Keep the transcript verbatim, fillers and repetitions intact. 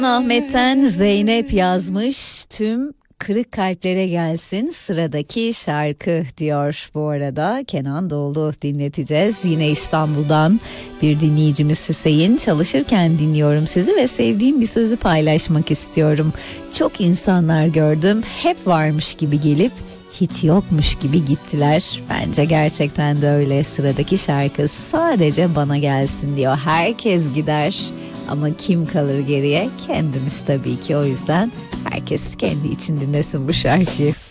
Ahmet'ten Zeynep yazmış. Tüm kırık kalplere gelsin sıradaki şarkı diyor. Bu arada Kenan Doğulu dinleteceğiz. Yine İstanbul'dan bir dinleyicimiz Hüseyin. Çalışırken dinliyorum sizi ve sevdiğim bir sözü paylaşmak istiyorum. Çok insanlar gördüm, hep varmış gibi gelip hiç yokmuş gibi gittiler. Bence gerçekten de öyle. Sıradaki şarkı sadece bana gelsin diyor. Herkes gider ama kim kalır geriye? Kendimiz tabii ki. O yüzden herkes kendi için dinlesin bu şarkıyı.